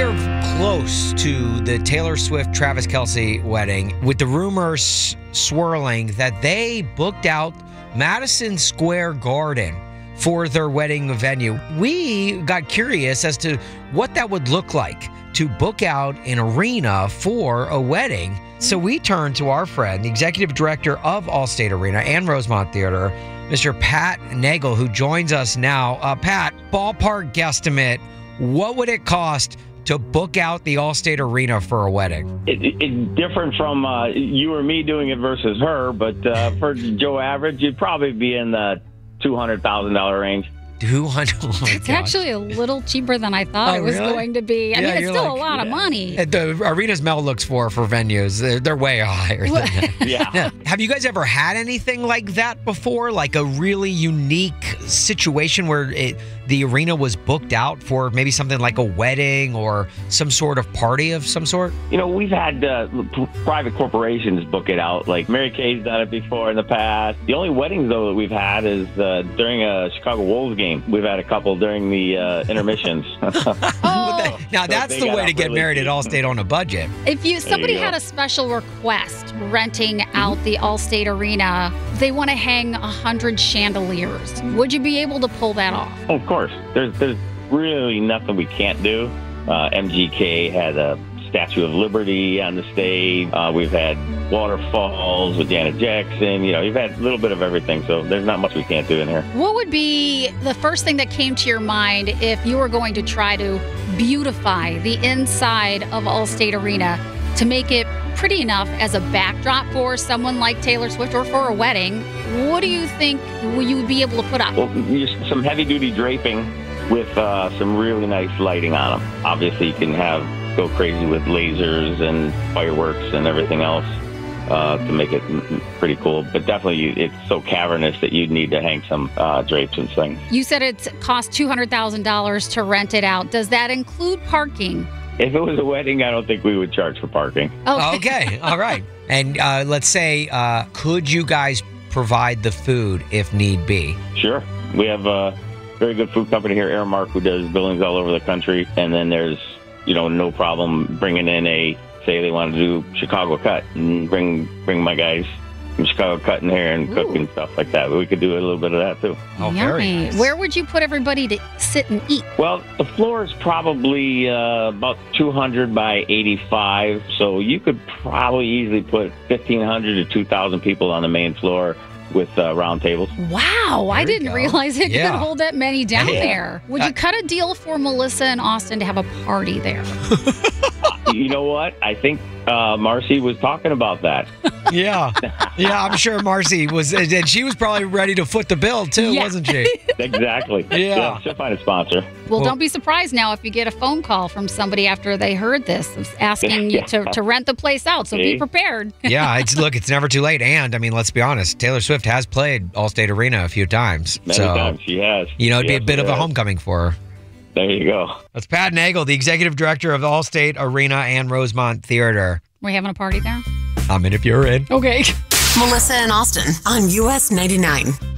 are close to the Taylor Swift Travis Kelce wedding, with the rumors swirling that they booked out Madison Square Garden for their wedding venue. We got curious as to what that would look like to book out an arena for a wedding. So we turned to our friend, the executive director of Allstate Arena and Rosemont Theater, Mr. Pat Nagel, who joins us now. Pat, ballpark guesstimate, what would it cost to book out the Allstate Arena for a wedding? It's different from you or me doing it versus her, but for Joe Average, you'd probably be in the $200,000 range. It's actually a little cheaper than I thought it was going to be. I mean, it's still a lot of money. The arenas Mel looks for venues, they're way higher than that. Yeah. Now, have you guys ever had anything like that before? Like a really unique situation where the arena was booked out for maybe something like a wedding or some sort of party of some sort? You know, we've had private corporations book it out. Like Mary Kay's done it before in the past. The only weddings, though, that we've had is during a Chicago Wolves game. We've had a couple during the intermissions. Now, that's the way to get married at Allstate on a budget. If somebody had a special request renting out the Allstate Arena, they want to hang 100 chandeliers. Would you be able to pull that off? Of course. There's really nothing we can't do. MGK had a Statue of Liberty on the stage. We've had waterfalls with Janet Jackson. You know, you've had a little bit of everything, so there's not much we can't do in here. What would be the first thing that came to your mind if you were going to try to beautify the inside of Allstate Arena to make it pretty enough as a backdrop for someone like Taylor Swift or for a wedding? What do you think you would be able to put up? Well, some heavy-duty draping with some really nice lighting on them. Obviously, you can go crazy with lasers and fireworks and everything else to make it pretty cool. But definitely, it's so cavernous that you'd need to hang some drapes and things. You said it cost $200,000 to rent it out. Does that include parking? If it was a wedding, I don't think we would charge for parking. Okay. All right. And let's say, could you guys provide the food if need be? Sure. We have a very good food company here, Aramark, who does buildings all over the country. And then there's no problem bringing in say they want to do Chicago cut and bring my guys from Chicago cut in here and cook and stuff like that. But we could do a little bit of that too. Oh, very nice. Where would you put everybody to sit and eat? Well, the floor is probably about 200 by 85. So you could probably easily put 1,500 to 2,000 people on the main floor with round tables. Wow, I didn't realize it could hold that many down there. Would you cut a deal for Melissa and Austin to have a party there? You know what? I think Marcy was talking about that. Yeah, I'm sure Marcy was, and she was probably ready to foot the bill too, wasn't she? Exactly. Yeah, she'll find a sponsor. Well, don't be surprised now if you get a phone call from somebody after they heard this asking you to rent the place out. So be prepared. Yeah, it's never too late. And I mean, let's be honest, Taylor Swift has played Allstate Arena a few times. Many times she has. It'd be a bit of a homecoming for her. There you go. That's Pat Nagel, the executive director of the Allstate Arena and Rosemont Theater. We're having a party there? I'm in if you're in. Okay. Melissa and Austin on US 99.